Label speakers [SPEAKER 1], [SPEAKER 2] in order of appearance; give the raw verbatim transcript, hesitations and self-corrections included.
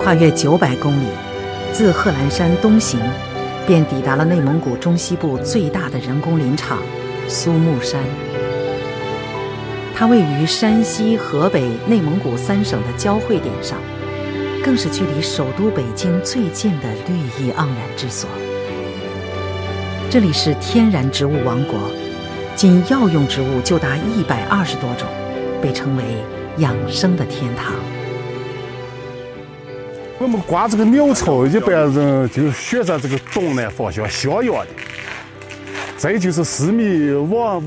[SPEAKER 1] 跨越九百公里，自贺兰山东行，便抵达了内蒙古中西部最大的人工林场苏木山。它位于山西、河北、内蒙古三省的交汇点上，更是距离首都北京最近的绿意盎然之所。这里是天然植物王国，仅药用植物就达一百二十多种，被称为养生的天堂。
[SPEAKER 2] 我们刮这个鸟巢，一般人就选择这个东南方向逍遥的，再就是四米往